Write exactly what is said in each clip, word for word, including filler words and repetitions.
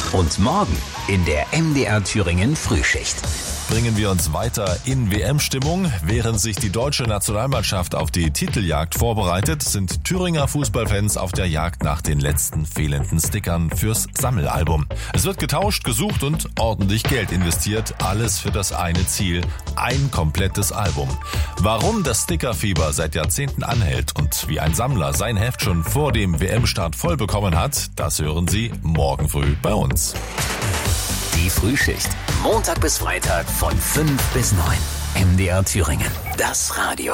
Und morgen in der M D R Thüringen Frühschicht. Bringen wir uns weiter in W M-Stimmung. Während sich die deutsche Nationalmannschaft auf die Titeljagd vorbereitet, sind Thüringer Fußballfans auf der Jagd nach den letzten fehlenden Stickern fürs Sammelalbum. Es wird getauscht, gesucht und ordentlich Geld investiert. Alles für das eine Ziel: ein komplettes Album. Warum das Stickerfieber seit Jahrzehnten anhält und wie ein Sammler sein Heft schon vor dem W M-Start voll bekommen hat, das hören Sie morgen früh bei uns. Die Frühschicht. Montag bis Freitag von fünf bis neun. M D R Thüringen. Das Radio.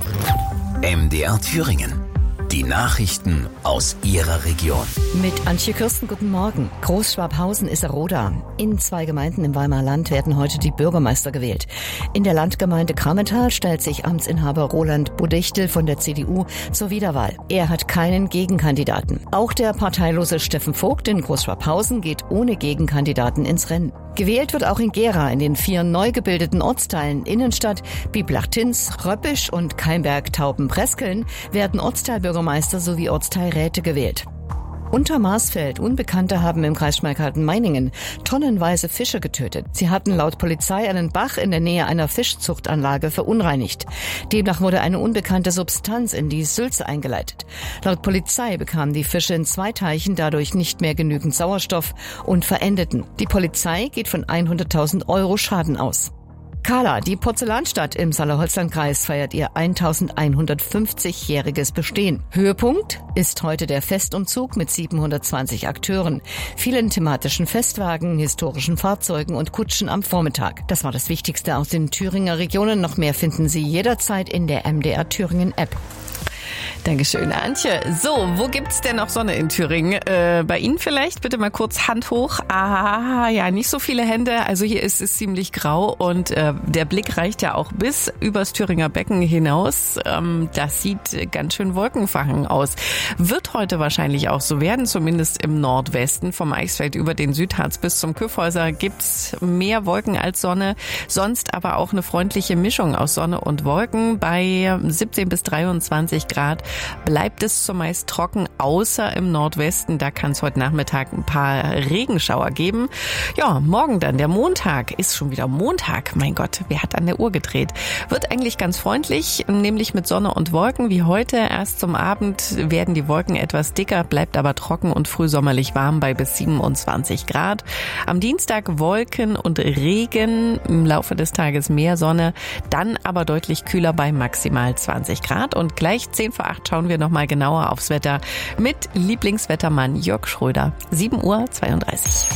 M D R Thüringen. Die Nachrichten aus Ihrer Region. Mit Antje Kürsten, guten Morgen. Großschwabhausen, Isseroda. In zwei Gemeinden im Weimarer Land werden heute die Bürgermeister gewählt. In der Landgemeinde Krammental stellt sich Amtsinhaber Roland Budichtel von der C D U zur Wiederwahl. Er hat keinen Gegenkandidaten. Auch der parteilose Steffen Vogt in Großschwabhausen geht ohne Gegenkandidaten ins Rennen. Gewählt wird auch in Gera in den vier neu gebildeten Ortsteilen Innenstadt, Bieblach-Tins, Röppisch und Keimberg-Tauben-Preskeln werden Ortsteilbürgermeister sowie Ortsteilräte gewählt. Unter Marsfeld Unbekannte haben im Kreis Schmalkalden-Meiningen tonnenweise Fische getötet. Sie hatten laut Polizei einen Bach in der Nähe einer Fischzuchtanlage verunreinigt. Demnach wurde eine unbekannte Substanz in die Sülze eingeleitet. Laut Polizei bekamen die Fische in zwei Teichen dadurch nicht mehr genügend Sauerstoff und verendeten. Die Polizei geht von hunderttausend Euro Schaden aus. Kahla, die Porzellanstadt im Saale-Holzland-Kreis, feiert ihr eintausendeinhundertfünfzigjähriges Bestehen. Höhepunkt ist heute der Festumzug mit siebenhundertzwanzig Akteuren, vielen thematischen Festwagen, historischen Fahrzeugen und Kutschen am Vormittag. Das war das Wichtigste aus den Thüringer Regionen. Noch mehr finden Sie jederzeit in der M D R Thüringen App. Dankeschön, Antje. So, wo gibt's denn noch Sonne in Thüringen? Äh, bei Ihnen vielleicht? Bitte mal kurz Hand hoch. Ah, ja, nicht so viele Hände. Also hier ist es ziemlich grau und äh, der Blick reicht ja auch bis übers Thüringer Becken hinaus. Ähm, das sieht ganz schön wolkenverhangen aus. Wird heute wahrscheinlich auch so werden, zumindest im Nordwesten. Vom Eichsfeld über den Südharz bis zum Kyffhäuser gibt's mehr Wolken als Sonne. Sonst aber auch eine freundliche Mischung aus Sonne und Wolken. Bei siebzehn bis dreiundzwanzig Grad bleibt es zumeist trocken, außer im Nordwesten. Da kann es heute Nachmittag ein paar Regenschauer geben. Ja, morgen dann, der Montag, ist schon wieder Montag. Mein Gott, wer hat an der Uhr gedreht? Wird eigentlich ganz freundlich, nämlich mit Sonne und Wolken wie heute. Erst zum Abend werden die Wolken etwas dicker, bleibt aber trocken und frühsommerlich warm bei bis siebenundzwanzig Grad. Am Dienstag Wolken und Regen, im Laufe des Tages mehr Sonne, dann aber deutlich kühler bei maximal zwanzig Grad. Und gleich zehn vor acht schauen wir nochmal genauer aufs Wetter mit Lieblingswettermann Jörg Schröder. sieben Uhr zweiunddreißig.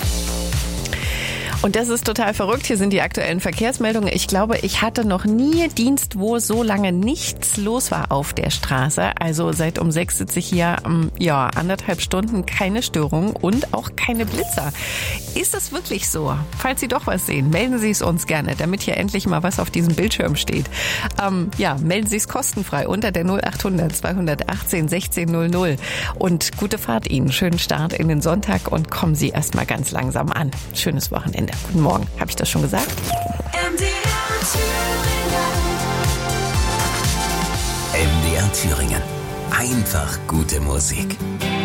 Und das ist total verrückt. Hier sind die aktuellen Verkehrsmeldungen. Ich glaube, ich hatte noch nie Dienst, wo so lange nichts los war auf der Straße. Also seit um sechs sitze ich hier, ja, anderthalb Stunden, keine Störung und auch keine Blitzer. Ist es wirklich so? Falls Sie doch was sehen, melden Sie es uns gerne, damit hier endlich mal was auf diesem Bildschirm steht. Ähm, ja, melden Sie es kostenfrei unter der null achthundert zweihundertachtzehn sechzehn null null. Und gute Fahrt Ihnen, schönen Start in den Sonntag und kommen Sie erstmal ganz langsam an. Schönes Wochenende. Guten Morgen. Habe ich das schon gesagt? M D R Thüringen. M D R Thüringen. Einfach gute Musik.